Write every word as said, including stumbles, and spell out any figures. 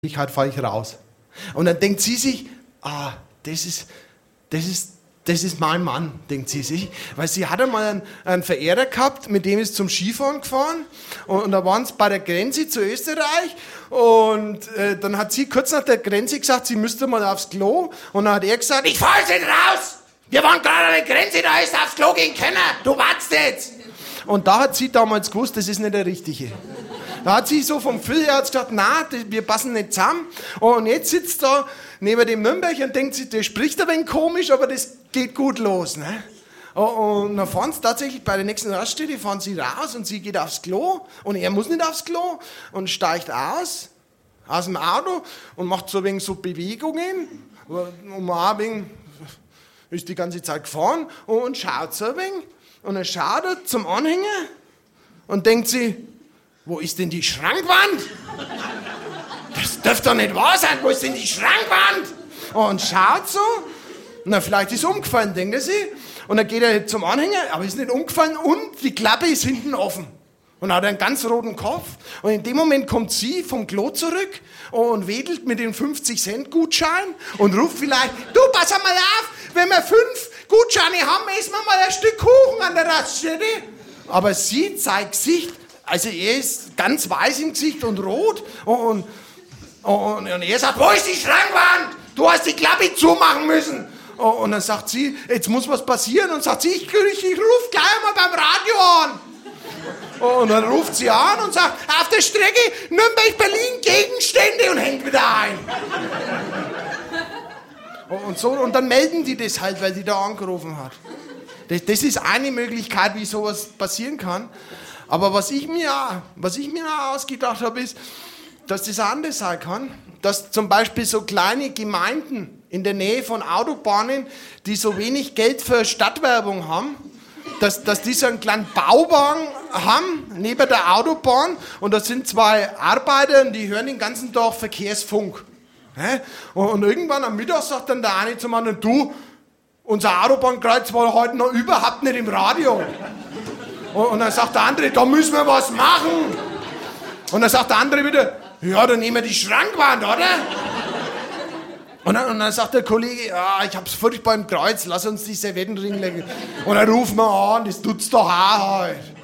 fahre ich raus. Und dann denkt sie sich, ah, das ist, das ist, das ist mein Mann, denkt sie sich. Weil sie hat einmal einen, einen Verehrer gehabt, mit dem ist zum Skifahren gefahren. Und, und da waren sie bei der Grenze zu Österreich. Und äh, dann hat sie kurz nach der Grenze gesagt, sie müsste mal aufs Klo. Und dann hat er gesagt, ich fahr jetzt nicht raus! Wir waren gerade an der Grenze, da ist aufs Klo gehen können. Du wartest jetzt! Und da hat sie damals gewusst, das ist nicht der Richtige. Da hat sie so vom Gefühl her gesagt, nein, wir passen nicht zusammen. Und jetzt sitzt da neben dem Nürnberg und denkt sich, der spricht ein wenig komisch, aber das geht gut los. Ne? Und dann fahren sie tatsächlich bei der nächsten Raststätte, fahren sie raus und sie geht aufs Klo. Und er muss nicht aufs Klo und steigt aus, aus dem Auto und macht so ein wenig so Bewegungen. Und man ein wenig ist die ganze Zeit gefahren und schaut so ein wenig. Und dann schaut er zum Anhänger und denkt sich, wo ist denn die Schrankwand? Das dürfte doch nicht wahr sein. Wo ist denn die Schrankwand? Und schaut so. Na, vielleicht ist es umgefallen, denkt er sich. Und dann geht er zum Anhänger, aber ist nicht umgefallen und die Klappe ist hinten offen. Und hat einen ganz roten Kopf. Und in dem Moment kommt sie vom Klo zurück und wedelt mit dem fünfzig Cent Gutschein und ruft vielleicht, du, pass mal auf, wenn wir fünf Gutscheine haben, essen wir mal ein Stück Kuchen an der Raststätte. Aber sie zeigt Gesicht. Also er ist ganz weiß im Gesicht und rot und, und, und er sagt, wo ist die Schrankwand? Du hast die Klappe zumachen müssen. Und dann sagt sie, jetzt muss was passieren. Und sagt sie, ich, ich, ich rufe gleich mal beim Radio an. Und dann ruft sie an und sagt, auf der Strecke Nürnberg-Berlin Gegenstände und hängt wieder ein. Und, so, und dann melden die das halt, weil sie da angerufen hat. Das, das ist eine Möglichkeit, wie sowas passieren kann. Aber was ich mir, was ich mir ausgedacht habe, ist, dass das anders sein kann. Dass zum Beispiel so kleine Gemeinden in der Nähe von Autobahnen, die so wenig Geld für Stadtwerbung haben, dass, dass die so einen kleinen Bauwagen haben, neben der Autobahn. Und da sind zwei Arbeiter und die hören den ganzen Tag Verkehrsfunk. Und irgendwann am Mittag sagt dann der eine zum anderen, du, unser Autobahnkreuz war heute noch überhaupt nicht im Radio. Und dann sagt der andere, da müssen wir was machen. Und dann sagt der andere wieder, ja, dann nehmen wir die Schrankwand, oder? Und dann, und dann sagt der Kollege, ja, ich hab's furchtbar im Kreuz, lass uns die Servetten ringen legen. Und dann rufen wir an, das tut's doch auch halt.